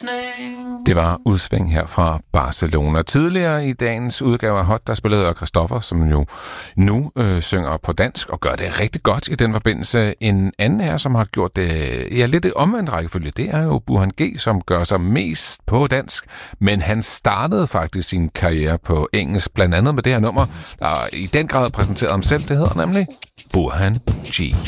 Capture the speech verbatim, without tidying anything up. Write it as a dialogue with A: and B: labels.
A: Det var udsving her fra Barcelona. Tidligere i dagens udgave af Hot, der spillede jeg Christoffer, som jo nu øh, synger på dansk og gør det rigtig godt i den forbindelse. En anden her, som har gjort det ja, lidt i omvendt rækkefølge, det er jo Burhan G, som gør sig mest på dansk, men han startede faktisk sin karriere på engelsk, blandt andet med det her nummer, der i den grad præsenterede ham selv. Det hedder nemlig Burhan G.